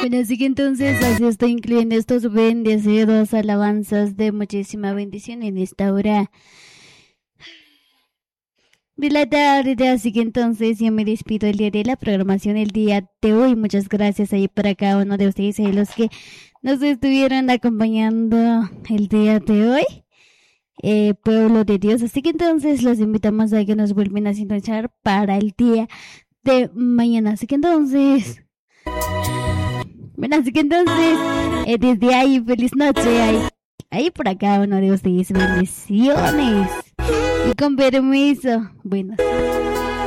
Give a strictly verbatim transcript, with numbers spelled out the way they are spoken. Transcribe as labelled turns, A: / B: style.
A: Bueno, así que entonces así estoy incluyendo estos bendecidos alabanzas de muchísima bendición en esta hora de la tarde. Así que entonces yo me despido el día de la programación el día de hoy. Muchas gracias ahí para cada uno de ustedes y los que nos estuvieron acompañando el día de hoy, eh, pueblo de Dios. Así que entonces los invitamos a que nos vuelvan a sintonizar para el día de mañana. Así que entonces, bueno, así que entonces, eh, desde ahí, feliz noche, ahí, ahí por acá uno de ustedes, bendiciones. Y con permiso, bueno.